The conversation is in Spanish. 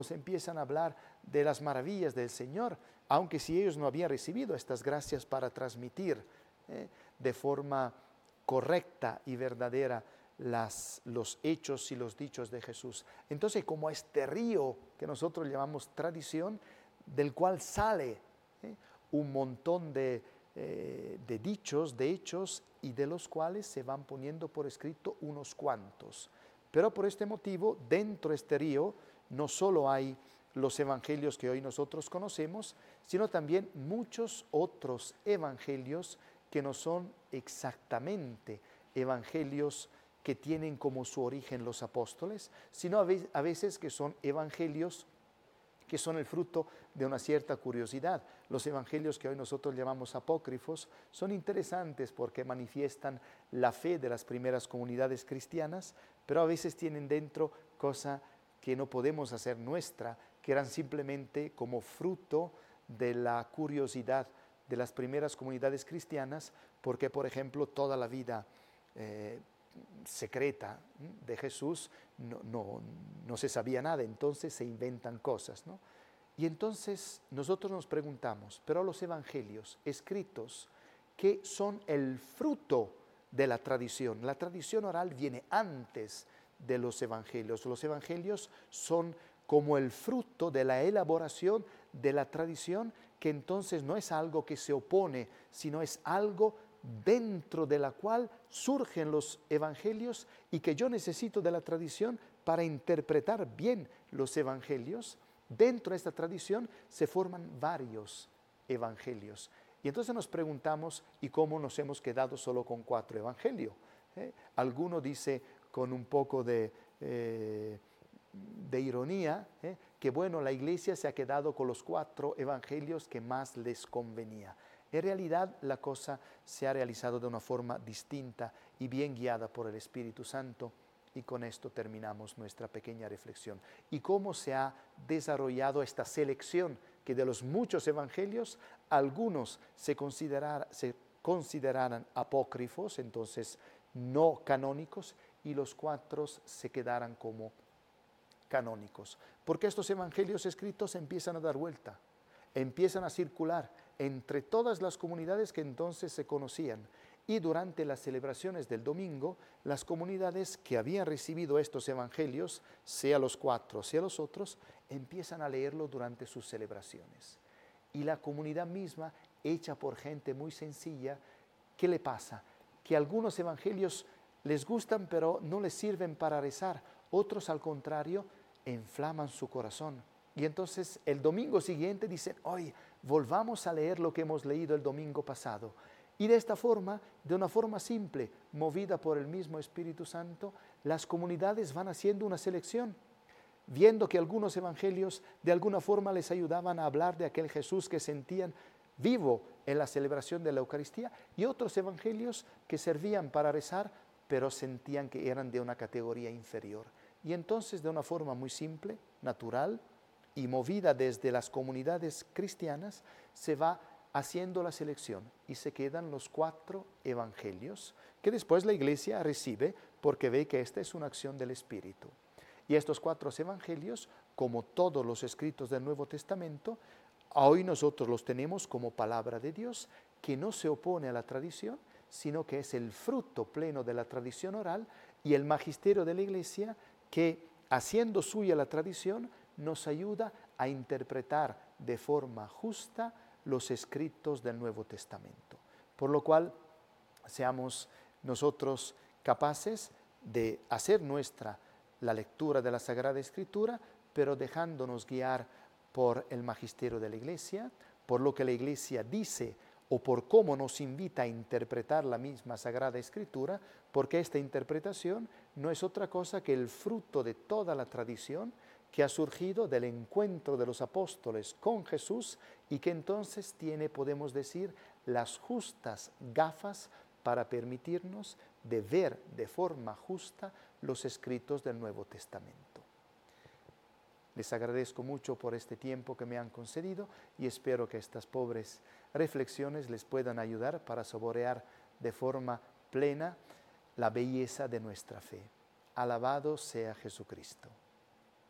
empiezan a hablar de las maravillas del Señor, aunque si ellos no habían recibido estas gracias para transmitir de forma correcta y verdadera los hechos y los dichos de Jesús. Entonces, como este río que nosotros llamamos tradición, del cual sale un montón de dichos, de hechos, y de los cuales se van poniendo por escrito unos cuantos. Pero por este motivo, dentro de este río, no solo hay los evangelios que hoy nosotros conocemos, sino también muchos otros evangelios que no son exactamente evangelios que tienen como su origen los apóstoles, sino a veces que son evangelios que son el fruto de una cierta curiosidad. Los evangelios que hoy nosotros llamamos apócrifos son interesantes porque manifiestan la fe de las primeras comunidades cristianas, pero a veces tienen dentro cosa que no podemos hacer nuestra, que eran simplemente como fruto de la curiosidad de las primeras comunidades cristianas, porque por ejemplo toda la vida secreta de Jesús no se sabía nada, entonces se inventan cosas, ¿no? Y entonces nosotros nos preguntamos, pero los evangelios escritos que son el fruto de la tradición oral viene antes de los evangelios son como el fruto de la elaboración de la tradición, que entonces no es algo que se opone, sino es algo dentro de la cual surgen los evangelios y que yo necesito de la tradición para interpretar bien los evangelios. Dentro de esta tradición se forman varios evangelios. Y entonces nos preguntamos, ¿y cómo nos hemos quedado solo con 4 evangelios? Alguno dice con un poco de ironía, que bueno, la iglesia se ha quedado con los 4 evangelios que más les convenía. En realidad la cosa se ha realizado de una forma distinta y bien guiada por el Espíritu Santo, y con esto terminamos nuestra pequeña reflexión. Y cómo se ha desarrollado esta selección, que de los muchos evangelios, algunos se consideraran apócrifos, entonces no canónicos, y los 4 se quedaran como canónicos. Porque estos evangelios escritos empiezan a dar vuelta, empiezan a circular entre todas las comunidades que entonces se conocían, y durante las celebraciones del domingo, las comunidades que habían recibido estos evangelios, sea los 4, sea los otros, empiezan a leerlo durante sus celebraciones. Y la comunidad misma, hecha por gente muy sencilla, ¿qué le pasa? Que algunos evangelios les gustan, pero no les sirven para rezar. Otros, al contrario, inflaman su corazón. Y entonces el domingo siguiente dicen, hoy volvamos a leer lo que hemos leído el domingo pasado. Y de esta forma, de una forma simple, movida por el mismo Espíritu Santo, las comunidades van haciendo una selección, viendo que algunos evangelios de alguna forma les ayudaban a hablar de aquel Jesús que sentían vivo en la celebración de la Eucaristía, y otros evangelios que servían para rezar, pero sentían que eran de una categoría inferior. Y entonces, de una forma muy simple, natural y movida desde las comunidades cristianas, se va haciendo la selección y se quedan los 4 evangelios que después la iglesia recibe porque ve que esta es una acción del Espíritu. Y estos 4 evangelios, como todos los escritos del Nuevo Testamento, hoy nosotros los tenemos como palabra de Dios, que no se opone a la tradición, sino que es el fruto pleno de la tradición oral y el magisterio de la iglesia que, haciendo suya la tradición, nos ayuda a interpretar de forma justa los escritos del Nuevo Testamento. Por lo cual, seamos nosotros capaces de hacer nuestra la lectura de la Sagrada Escritura, pero dejándonos guiar por el magisterio de la Iglesia, por lo que la Iglesia dice o por cómo nos invita a interpretar la misma Sagrada Escritura, porque esta interpretación no es otra cosa que el fruto de toda la tradición que ha surgido del encuentro de los apóstoles con Jesús y que entonces tiene, podemos decir, las justas gafas para permitirnos de ver de forma justa los escritos del Nuevo Testamento. Les agradezco mucho por este tiempo que me han concedido y espero que estas pobres reflexiones les puedan ayudar para saborear de forma plena la belleza de nuestra fe. Alabado sea Jesucristo.